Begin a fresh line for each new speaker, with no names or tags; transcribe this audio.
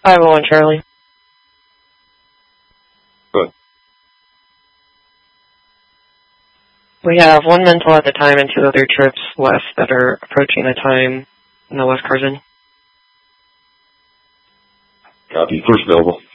501 Charlie.
Good.
We have 1 mental at the time and 2 other trips left that are approaching the time in the West Carson.
Copy. First available.